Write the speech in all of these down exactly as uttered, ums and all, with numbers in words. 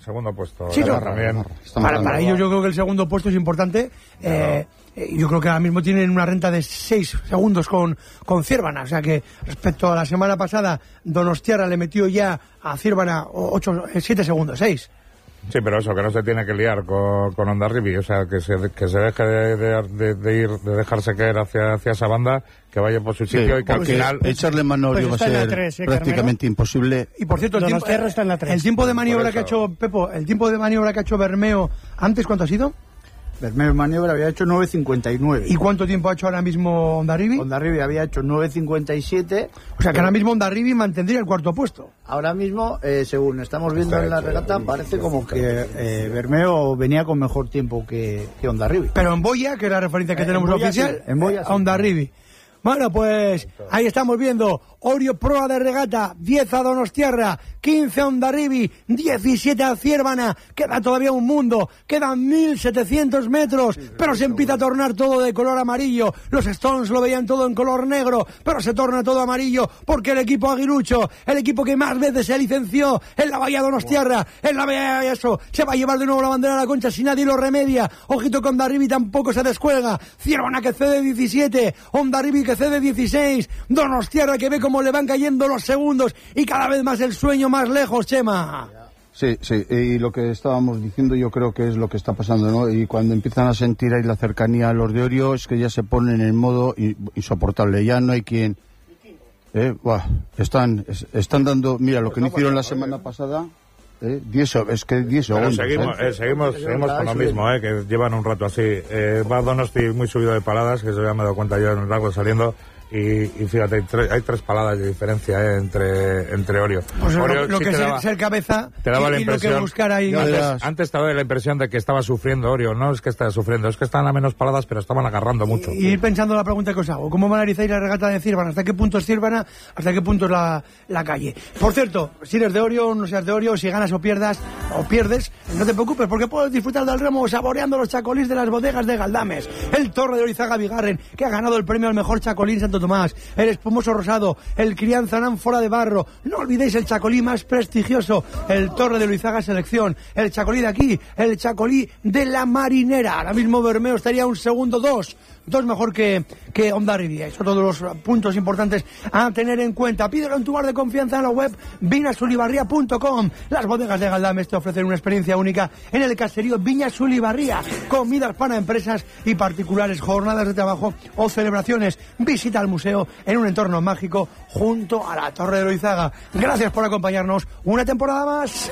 segundo puesto. Sí, no, también. Para, para ellos yo creo que el segundo puesto es importante. Eh, yo creo que ahora mismo tienen una renta de seis segundos con, con Ciervana. O sea que respecto a la semana pasada, Donostiarra le metió ya a Ciervana siete segundos, seis. Sí, pero eso, que no se tiene que liar con, con Hondarribia, o sea, que se, que se deje de, de, de, de ir, de dejarse caer hacia, hacia esa banda, que vaya por su sitio sí, y que al final... Echarle mano pues va a ser tres, ¿eh, prácticamente Carmelo? Imposible. Y por cierto, el tiempo, está en la el tiempo de maniobra que ha hecho, Pepo, el tiempo de maniobra que ha hecho Bermeo, ¿antes cuánto ha sido? Bermeo maniobra había hecho nueve cincuenta y nueve. ¿Y cuánto tiempo ha hecho ahora mismo Hondarribia? Hondarribia había hecho nueve cincuenta y siete. O sea que ahora mismo Hondarribia mantendría el cuarto puesto. Ahora mismo, eh, según estamos viendo en la regata, parece como que eh, Bermeo venía con mejor tiempo que, que Hondarribia. Pero en Boya, que es la referencia que eh, tenemos Boya, oficial, sí, en Boya, sí. Hondarribia. Bueno, pues ahí estamos viendo Orio Proa de regata, diez a Donostiarra, quince a Hondarribia, diecisiete a Ciervana, queda todavía un mundo, quedan mil setecientos metros, pero se empieza a tornar todo de color amarillo. Los Stones lo veían todo en color negro, pero se torna todo amarillo porque el equipo aguilucho, el equipo que más veces se licenció en la Bahía Donostiarra, en la Bahía eso, se va a llevar de nuevo la bandera a la Concha si nadie lo remedia. Ojito que Hondarribia tampoco se descuelga, Ciervana que cede diecisiete, Hondarribia que cede dieciséis, Donostiarra que ve cómo le van cayendo los segundos y cada vez más el sueño más lejos, Chema. Sí, sí, y lo que estábamos diciendo yo creo que es lo que está pasando, ¿no? Y cuando empiezan a sentir ahí la cercanía a los de Orio es que ya se ponen en modo insoportable, ya no hay quien... Eh, buah, están, están dando, mira, lo que no hicieron la semana pasada... Eh, diez, es que diez segundos. Seguimos, ¿eh? eh, seguimos, seguimos con lo mismo, eh, que llevan un rato así. Eh, va Donosti muy subido de paradas, que se ya me he dado cuenta yo en el largo saliendo. Y, y fíjate, hay, tre hay tres paradas de diferencia eh, entre, entre Orio. Pues Orio lo, lo sí que es daba, ser cabeza te daba y, la impresión, y lo que buscar ahí. Antes, antes te daba la impresión de que estaba sufriendo Orio. No es que estaba sufriendo, es que estaban a menos paradas, pero estaban agarrando mucho. Y, y ir pensando la pregunta que os hago: ¿cómo analizáis la regata de Ciervana? ¿Hasta qué punto es Ciervana? ¿Hasta qué punto es la, la calle? Por cierto, si eres de Orio, no seas de Orio, si ganas o pierdas o pierdes, no te preocupes, porque puedes disfrutar del remo saboreando los chacolís de las bodegas de Galdames. El Torre de Orizaga Bigarren, que ha ganado el premio al mejor chacolín Santo Tomás. El espumoso rosado, el crianza en ánfora de barro. No olvidéis el chacolí más prestigioso, el Torre de Orizaga Selección. El chacolí de aquí, el chacolí de la Marinera. Ahora mismo Bermeo estaría un segundo dos. Dos mejor que, que Hondarribia. Son todos los puntos importantes a tener en cuenta. Pídelo en tu bar de confianza en la web viñas ulibarría punto com. Las bodegas de Galdames te ofrecen una experiencia única en el caserío Viñas Ulibarría. Comidas para empresas y particulares, jornadas de trabajo o celebraciones. Visita al museo en un entorno mágico junto a la Torre de Orizaga. Gracias por acompañarnos una temporada más.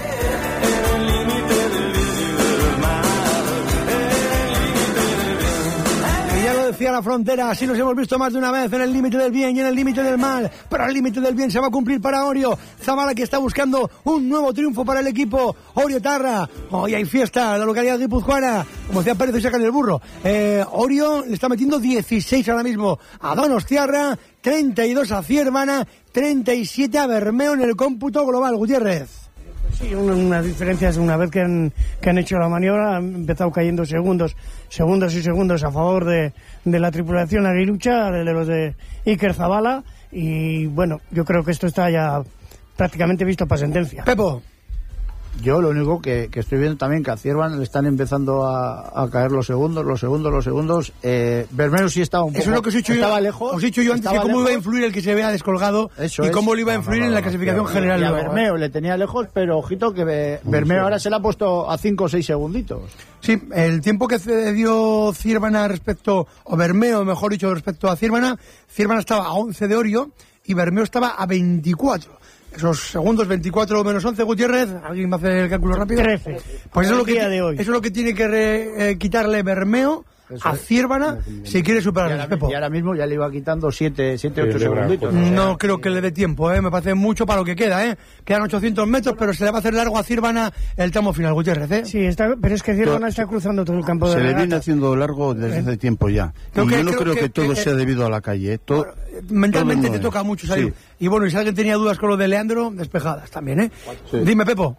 Decía la frontera, así nos hemos visto más de una vez en el límite del bien y en el límite del mal, pero el límite del bien se va a cumplir para Orio. Zabala, que está buscando un nuevo triunfo para el equipo Orio Tarra. Hoy hay fiesta en la localidad guipuzcoana, como decía Pérez, y sacan el burro. eh, Orio le está metiendo dieciséis ahora mismo a Donostiarra, treinta y dos a Ciervana, treinta y siete a Bermeo en el cómputo global. Gutiérrez. Sí, unas una diferencias una vez que han, que han hecho la maniobra, han empezado cayendo segundos, segundos y segundos a favor de, de la tripulación aguilucha, de los de Iker Zabala, y bueno, yo creo que esto está ya prácticamente visto para sentencia. Pepo. Yo lo único que, que estoy viendo también que a Ciervana le están empezando a, a caer los segundos, los segundos, los segundos. Eh, Bermeo sí estaba un poco... Eso es lo que os he dicho estaba yo, lejos. Os he dicho yo antes de cómo lejos. iba a influir el que se vea descolgado. Eso y es. cómo le iba a influir no, no, no, en la clasificación no, general. Y a luego, Bermeo ¿eh? le tenía lejos, pero ojito que Be Bermeo ahora se le ha puesto a cinco o seis segunditos. Sí, el tiempo que cedió Ciervana respecto, o Bermeo, mejor dicho, respecto a Ciervana, Ciervana estaba a once de Orio y Bermeo estaba a veinticuatro. Esos segundos, veinticuatro menos once, Gutiérrez, ¿alguien va a hacer el cálculo rápido? trece. Pues eso es, lo que, de hoy. eso es lo que tiene que re, eh, quitarle Bermeo eso a Ciervana es. si quiere superar el Pepo. Y ahora mismo ya le iba quitando siete, siete, ocho sí, segunditos. No, no creo que le dé tiempo, ¿eh? Me parece mucho para lo que queda, ¿eh? Quedan ochocientos metros, pero se le va a hacer largo a Ciervana el tramo final, Gutiérrez, ¿eh? Sí, está, pero es que Ciervana está cruzando todo el campo de Se regata. le viene haciendo largo desde hace tiempo ya. Creo y que, yo no creo, creo que, que todo que, sea debido a la calle, ¿eh? Todo, bueno, mentalmente todo te toca mucho salir. Sí. Y bueno, y si alguien tenía dudas con lo de Leandro, despejadas también, ¿eh? Sí. Dime, Pepo.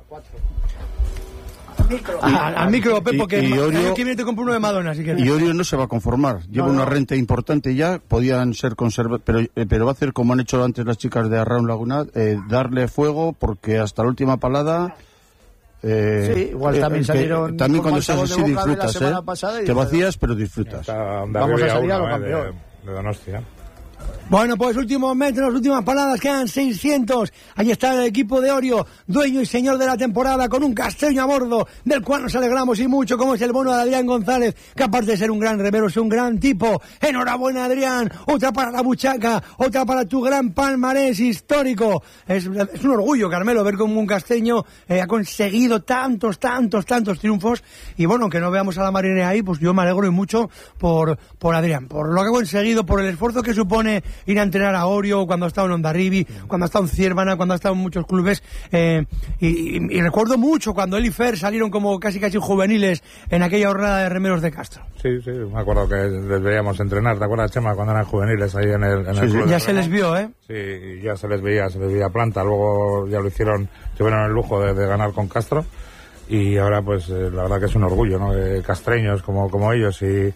Micro. A, al micro, Pepo, que y, y el Orio, año que viene te compro uno de Madonna, si quieres. Y Orio no se va a conformar. Lleva no, una no. renta importante ya, podían ser conservados, pero, eh, pero va a hacer como han hecho antes las chicas de Arraun Laguna, eh, darle fuego, porque hasta la última palada Eh, sí, igual también eh, salieron. También cuando estás así disfrutas, ¿eh? Te vacías, pero disfrutas. Vamos a salir a lo campeón. De, de Donostia. Bueno, pues últimos metros, últimas paradas, quedan seiscientos. Ahí está el equipo de Orio, dueño y señor de la temporada, con un castreño a bordo, del cual nos alegramos y mucho, como es el bono de Adrián González, que aparte de ser un gran remero, es un gran tipo. Enhorabuena, Adrián. Otra para la buchaca, otra para tu gran palmarés histórico. Es, es un orgullo, Carmelo, ver cómo un castreño eh, ha conseguido tantos, tantos, tantos triunfos. Y bueno, aunque no veamos a la marinera ahí, pues yo me alegro y mucho por, por Adrián, por lo que ha conseguido, por el esfuerzo que supone ir a entrenar a Orio, cuando ha estado en Hondarribia, cuando ha estado en Ciervana, cuando ha estado en muchos clubes, eh, y, y, y recuerdo mucho cuando él y Fer salieron como casi casi juveniles en aquella jornada de remeros de Castro. Sí, sí, me acuerdo que les veíamos entrenar, ¿te acuerdas, Chema, cuando eran juveniles ahí en el, en sí, el club? Sí. Ya se les vio, ¿eh? Sí, ya se les veía, se les veía planta, luego ya lo hicieron, tuvieron el lujo de, de ganar con Castro, y ahora pues eh, la verdad que es un orgullo, ¿no? Eh, castreños como, como ellos y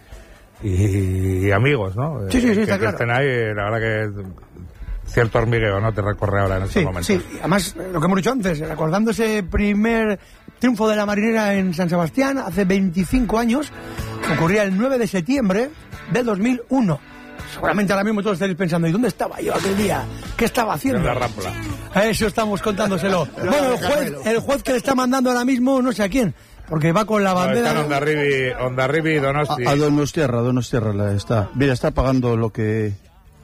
Y, y amigos, ¿no? Sí, sí, sí, que, está que claro. estén ahí, la verdad que cierto hormigueo, ¿no? Te recorre ahora en estos sí, momentos. Sí, además, lo que hemos dicho antes, recordando ese primer triunfo de la marinera en San Sebastián, hace veinticinco años, ocurría el nueve de septiembre del dos mil uno. Seguramente ahora mismo todos estaréis pensando, ¿y dónde estaba yo aquel día? ¿Qué estaba haciendo? En la Rampla. A eso estamos contándoselo. Bueno, el juez, el juez que le está mandando ahora mismo, no sé a quién, porque va con la bandera. No, Hondarribia, Hondarribia y Donosti. A, a Donostierra, Donostierra la está. Mira, está pagando lo que eh,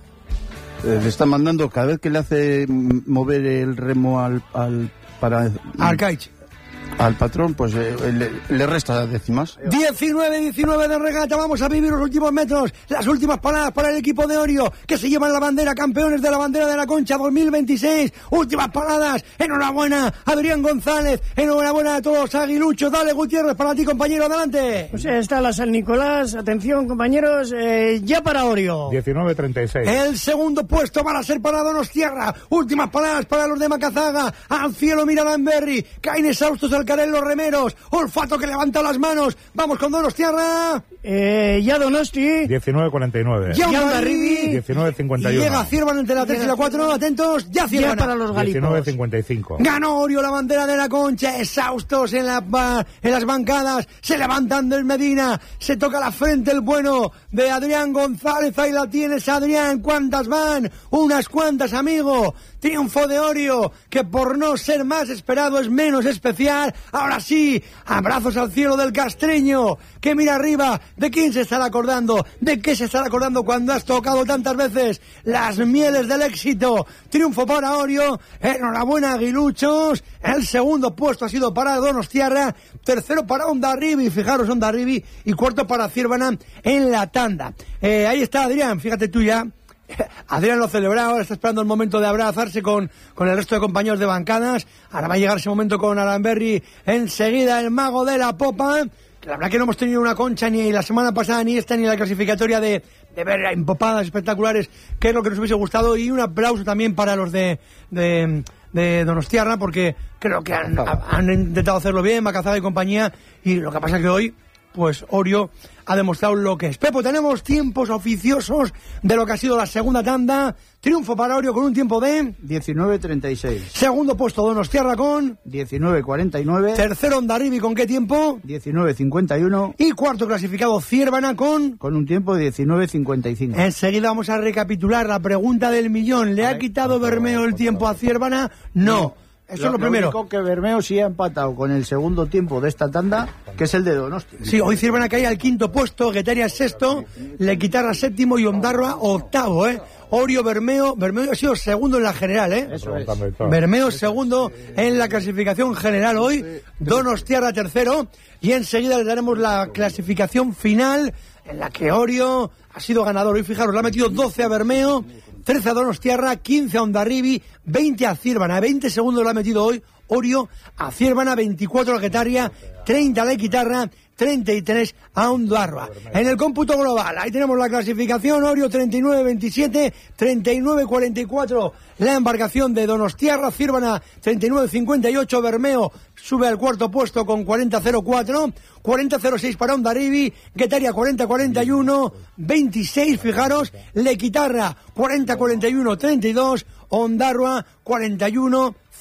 le está mandando cada vez que le hace mover el remo al, al para al Caich. Al patrón, pues eh, le, le resta décimas. diecinueve diecinueve de regata, vamos a vivir los últimos metros, las últimas paradas para el equipo de Orio, que se llevan la bandera, campeones de la bandera de la Concha dos mil veintiséis, últimas paradas, enhorabuena, Adrián González, enhorabuena a todos los aguiluchos, dale Gutiérrez, para ti compañero, adelante. Pues está la San Nicolás, atención compañeros, eh, ya para Orio. diecinueve treinta y seis. El segundo puesto va a ser para Donostierra, últimas paradas para los de Macazaga, al cielo mira Danberry, caen exhaustos al caer los remeros, olfato que levanta las manos, vamos con Donostierra. Eh, ya Donosti. diecinueve cuarenta y nueve. Ya Hondarribia. diecinueve cincuenta y uno. Y llega Ciervana entre la tres y la cuatro, atentos, ya Ciervana. Ya para los galipos. diecinueve cincuenta y cinco. Ganó Orio la bandera de la Concha, exhaustos en, la, en las bancadas, se levantan del Medina, se toca la frente el bueno de Adrián González, ahí la tienes Adrián, ¿cuántas van? Unas cuantas, amigo. Triunfo de Orio, que por no ser más esperado es menos especial. Ahora sí, abrazos al cielo del castreño, que mira arriba. ¿De quién se estará acordando? ¿De qué se estará acordando cuando has tocado tantas veces las mieles del éxito? Triunfo para Orio, enhorabuena aguiluchos. El segundo puesto ha sido para Donostierra, tercero para Hondarribia, fijaros Hondarribia, y cuarto para Ciervana en la tanda. Eh, ahí está Adrián, fíjate tú ya. Adrián lo celebrado, ahora está esperando el momento de abrazarse con, con el resto de compañeros de bancadas. Ahora va a llegar ese momento con Aranberry. Enseguida el mago de la popa. La verdad que no hemos tenido una Concha ni la semana pasada, ni esta, ni la clasificatoria de, de ver empopadas espectaculares, que es lo que nos hubiese gustado. Y un aplauso también para los de, de, de Donostierra, porque creo que han, han intentado hacerlo bien, Macazaga y compañía. Y lo que pasa es que hoy, pues Orio ha demostrado lo que es. Pepo, tenemos tiempos oficiosos de lo que ha sido la segunda tanda. Triunfo para Orio con un tiempo de diecinueve treinta y seis. Segundo puesto Donostierra con diecinueve cuarenta y nueve. Tercero Hondarribia con qué tiempo? diecinueve cincuenta y uno. Y cuarto clasificado Ciervana con con un tiempo de diecinueve cincuenta y cinco. Enseguida vamos a recapitular la pregunta del millón. ¿Le ha quitado Bermeo el tiempo a Ciervana? No. Eso lo, es lo primero. Lo único que Bermeo sí ha empatado con el segundo tiempo de esta tanda, que es el de Donosti. Sí, hoy Ciervana cae al quinto puesto, Guetaria sexto, Lequitarra séptimo y Ondarroa octavo, ¿eh? Orio, Bermeo, Bermeo ha sido segundo en la general, ¿eh? Eso es. Bermeo segundo en la clasificación general hoy, Donostierra tercero, y enseguida le daremos la clasificación final, en la que Orio ha sido ganador. Hoy, fijaros, le ha metido doce a Bermeo, trece a Donostierra, quince a Hondarribia, veinte a Ciervana, veinte segundos lo ha metido hoy Orio a Ciervana, veinticuatro a Guetaria, treinta a Lequitarra, treinta y tres a Ondarroa. En el cómputo global, ahí tenemos la clasificación, Orio treinta y nueve veintisiete, treinta y nueve cuarenta y cuatro la embarcación de Donostierra, Ciervana treinta y nueve cincuenta y ocho, Bermeo sube al cuarto puesto con cuarenta cero cuatro, cuarenta cero seis para Hondarribia, Guetaria cuarenta cuarenta y uno, veintiséis, fijaros, Lequitarra cuarenta cuarenta y uno, treinta y dos, Ondarroa cuarenta y uno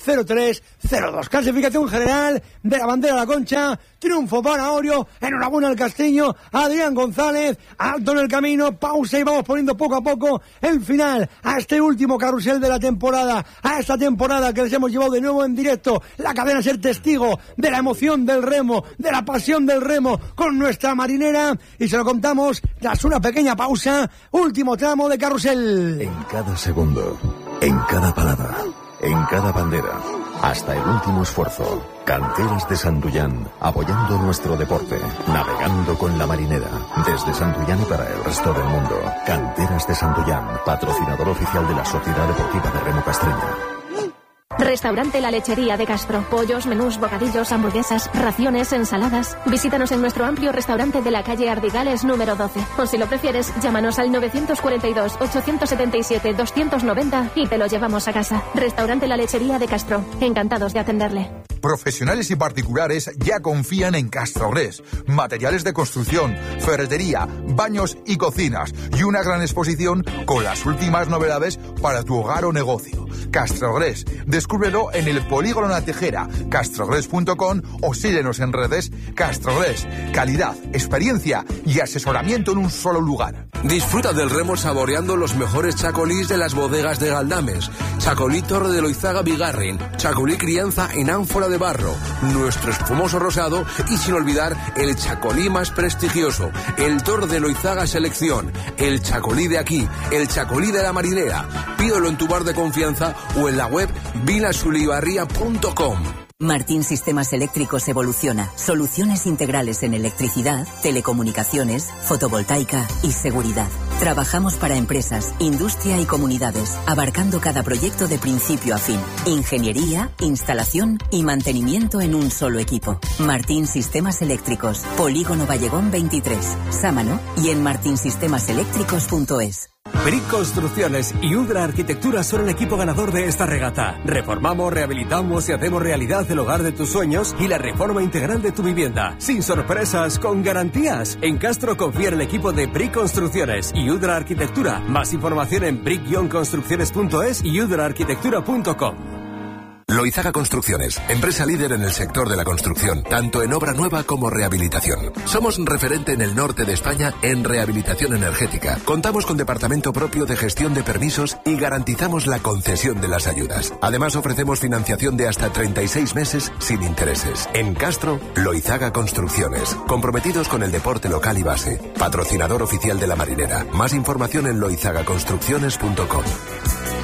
cero tres cero dos. Clasificación general de la bandera La Concha. Triunfo para Orio. Enhorabuena al Castiño. Adrián González. Alto en el camino. Pausa y vamos poniendo poco a poco el final a este último carrusel de la temporada. A esta temporada que les hemos llevado de nuevo en directo. La cadena Ser testigo de la emoción del remo, de la pasión del remo con nuestra marinera. Y se lo contamos tras una pequeña pausa. Último tramo de carrusel. En cada segundo, en cada palabra, en cada bandera, hasta el último esfuerzo. Canteras de Santullán, apoyando nuestro deporte, navegando con la marinera, desde Santullán y para el resto del mundo. Canteras de Santullán, patrocinador oficial de la Sociedad Deportiva de Remo Castreña. Restaurante La Lechería de Castro. Pollos, menús, bocadillos, hamburguesas, raciones, ensaladas. Visítanos en nuestro amplio restaurante de la calle Ardigales número doce. O si lo prefieres, llámanos al nueve cuatro dos, ocho siete siete, dos nueve cero y te lo llevamos a casa. Restaurante La Lechería de Castro. Encantados de atenderle. Profesionales y particulares ya confían en Castrogres. Materiales de construcción, ferretería, baños y cocinas. Y una gran exposición con las últimas novedades para tu hogar o negocio. Castrogres. Descúbrelo en el Polígono La Tejera, castrogres punto com o síguenos en redes. Castrogres. Calidad, experiencia y asesoramiento en un solo lugar. Disfruta del remo saboreando los mejores chacolís de las bodegas de Galdames. Chacolí Torre de Loizaga Bigarren. Chacolí Crianza en ánfora de barro. Nuestro espumoso rosado y sin olvidar el chacolí más prestigioso. El Torre de Loizaga Selección. El chacolí de aquí. El chacolí de la marinera. Pídelo en tu bar de confianza o en la web vinasulibarría punto com. Martín Sistemas Eléctricos evoluciona. Soluciones integrales en electricidad, telecomunicaciones, fotovoltaica y seguridad. Trabajamos para empresas, industria y comunidades, abarcando cada proyecto de principio a fin. Ingeniería, instalación y mantenimiento en un solo equipo. Martín Sistemas Eléctricos, Polígono Vallegón veintitrés, Sámano y en martin sistemas eléctricos punto es. Brick Construcciones y Udra Arquitectura son el equipo ganador de esta regata. Reformamos, rehabilitamos y hacemos realidad el hogar de tus sueños y la reforma integral de tu vivienda. Sin sorpresas, con garantías. En Castro confía en el equipo de Brick Construcciones y Udra Arquitectura. Más información en brick construcciones punto es y udra arquitectura punto com. Loizaga Construcciones, empresa líder en el sector de la construcción, tanto en obra nueva como rehabilitación. Somos referente en el norte de España en rehabilitación energética. Contamos con departamento propio de gestión de permisos y garantizamos la concesión de las ayudas. Además, ofrecemos financiación de hasta treinta y seis meses sin intereses. En Castro, Loizaga Construcciones, comprometidos con el deporte local y base. Patrocinador oficial de la marinera. Más información en loizaga construcciones punto com.